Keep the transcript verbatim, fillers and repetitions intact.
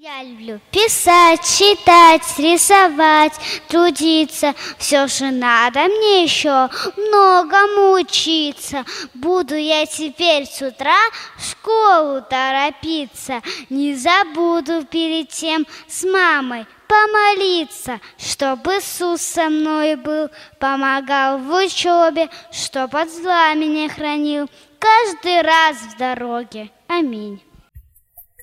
Я люблю писать, читать, рисовать, трудиться. Все же надо мне еще многому учиться. Буду я теперь с утра в школу торопиться. Не забуду перед тем с мамой помолиться, чтобы Иисус со мной был, помогал в учебе, чтоб от зла меня хранил каждый раз в дороге. Аминь.